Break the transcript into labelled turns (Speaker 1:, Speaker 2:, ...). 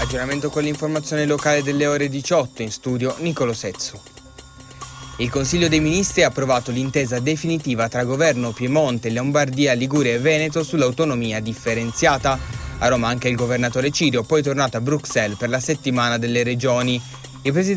Speaker 1: Aggiornamento con l'informazione locale delle ore 18, in studio Nicolo Sezzu. Il Consiglio dei Ministri ha approvato l'intesa definitiva tra Governo Piemonte, Lombardia, Liguria e Veneto sull'autonomia differenziata. A Roma anche il governatore Cirio, poi tornato a Bruxelles per la settimana delle regioni. Il